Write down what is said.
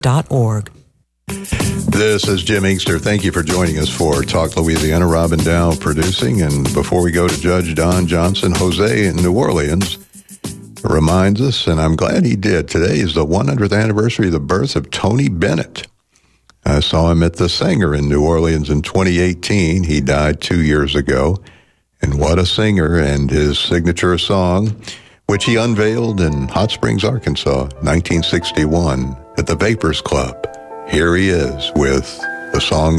This is Jim Inkster. Thank you for joining us for Talk Louisiana. Robin Dow producing. And before we go to Judge Don Johnson, Jose in New Orleans reminds us, and I'm glad he did, today is the 100th anniversary of the birth of Tony Bennett. I saw him at the Singer in New Orleans in 2018. He died 2 years ago. And what a singer, and his signature song, which he unveiled in Hot Springs, Arkansas, 1961, at the Vapors Club. Here he is with the song